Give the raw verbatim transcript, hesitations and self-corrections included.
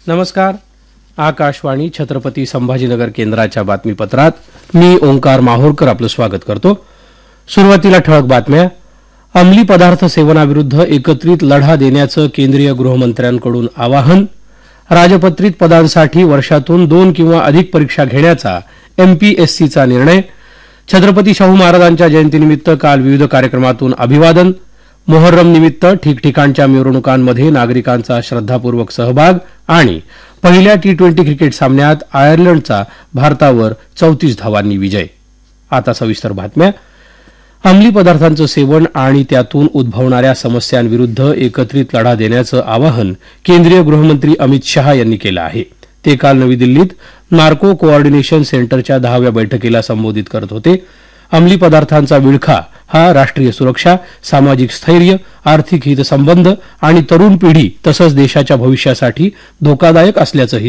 नमस्कार. आकाशवाणी छत्रपती संभाजीनगर केंद्राच्या बातमीपत्रात मी ओंकार माहोरकर आपलं स्वागत करतो. सुरुवातीला ठळक बातम्या. अंमली पदार्थ सेवनाविरुद्ध एकत्रित लढा देण्याचं केंद्रीय गृहमंत्र्यांकडून आवाहन. राजपत्रित पदांसाठी वर्षातून दोन किंवा अधिक परीक्षा घेण्याचा एमपीएससीचा निर्णय. छत्रपती शाहू महाराजांच्या जयंतीनिमित्त काल विविध कार्यक्रमातून अभिवादन. मोहर्रम निमित्त ठिकठिकाणच्या मिरवणुकांमध्ये नागरिकांचा श्रद्धापूर्वक सहभाग. आणि पहिल्या टी ट्वेंटी क्रिकेट सामन्यात आयर्लंडचा भारतावर चौतीस धावांनी विजय. आता सविस्तर बातम्या. अंमली पदार्थांचं सेवन आणि त्यातून उद्भवणाऱ्या समस्यांविरुद्ध एकत्रित लढा देण्याचं आवाहन केंद्रीय गृहमंत्री अमित शहा यांनी केलं आहे. ते काल नवी दिल्लीत नार्को कोऑर्डिनेशन सेंटरच्या दहाव्या बैठकीला संबोधित करत होते. अंमली पदार्थांचा विळखा हा राष्ट्रीय सुरक्षा, सामाजिक स्थैर्य, आर्थिक हितसंबंध आणि तरुण पिढी तसंच देशाच्या भविष्यासाठी धोकादायक असल्याचंही